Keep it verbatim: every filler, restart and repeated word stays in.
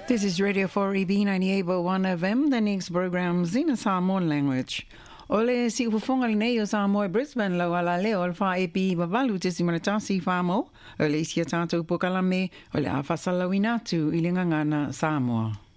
This is Radio four E B ninety-eight point one F M. The next program is in Samoan language. Ole si ufunga nei o Samoa Brisbane lo ala leo al fa epi babalu te si manatasi famo. Ole si atatu pokalame ole afasala winatu ilinga ngana Samoa.